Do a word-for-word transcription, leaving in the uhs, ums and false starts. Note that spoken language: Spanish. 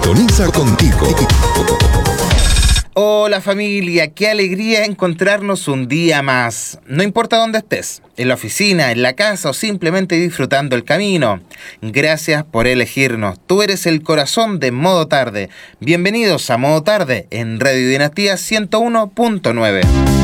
sintoniza contigo. Hola familia, qué alegría encontrarnos un día más. No importa dónde estés, en la oficina, en la casa o simplemente disfrutando el camino. Gracias por elegirnos. Tú eres el corazón de Modo Tarde. Bienvenidos a Modo Tarde en Radio Dinastía ciento uno punto nueve.